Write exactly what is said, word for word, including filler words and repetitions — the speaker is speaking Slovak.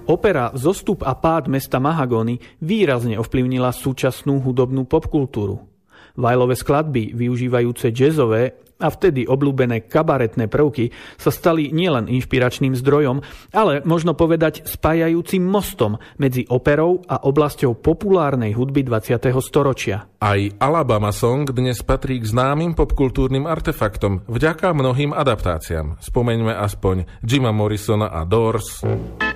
Opera Zostup a pád mesta Mahagony výrazne ovplyvnila súčasnú hudobnú popkultúru. Weilove skladby, využívajúce jazzové a vtedy obľúbené kabaretné prvky, sa stali nielen inšpiračným zdrojom, ale možno povedať spájajúcim mostom medzi operou a oblasťou populárnej hudby dvadsiateho storočia. Aj Alabama Song dnes patrí k známym popkultúrnym artefaktom vďaka mnohým adaptáciám. Spomeňme aspoň Jima Morrisona a Doors,